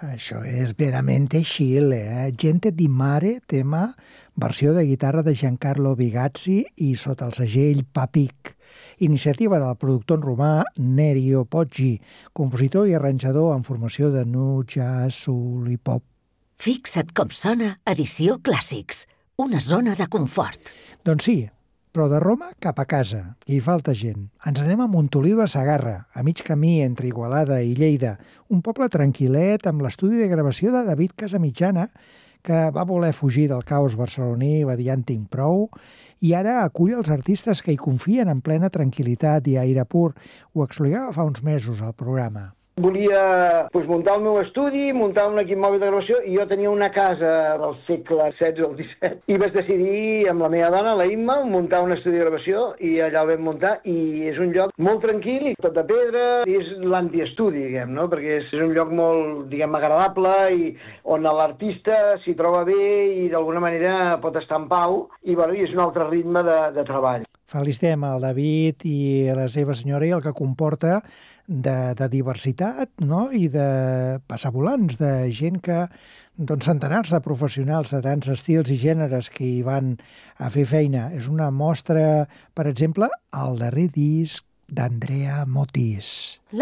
Això és veramente Chile, Gente di Mare, tema, versió de guitarra de Giancarlo Bigazzi i sota el segell Papic. Iniciativa del productor romà Nerio Poggi, compositor i arranjador en formació de nu, jazz, soul i pop. Fixa't com sona Edició Clàssics, una zona de confort. Doncs sí, però de Roma cap a casa, que hi falta gent. Ens anem a Montoliu de Segarra, a mig camí entre Igualada i Lleida, un poble tranquil·let amb l'estudi de gravació de David Casamitjana, que va voler fugir del caos barceloní, va dir en tinc prou, i ara acull els artistes que hi confien en plena tranquil·litat i aire pur. Ho explicava fa uns mesos al programa. Volia muntar el meu estudi, muntar un equip mòbil de gravació, i jo tenia una casa del segle XVI o el XVII, i vaig decidir amb la meva dona, la Imma, muntar un estudi de gravació, i allà el vam muntar, i és un lloc molt tranquil, i tot de pedra, i és l'antiestudi, diguem, no? Perquè és un lloc molt, diguem, agradable, i on l'artista s'hi troba bé i d'alguna manera pot estar en pau, i bueno, és un altre ritme de treball. Felicitem al David i a la seva senyora i el que comporta de diversitat, no? I de passavolants, de gent que, doncs, centenars de professionals de tants estils i gèneres que hi van a fer feina. És una mostra, per exemple, al darrer disc d'Andrea Motis.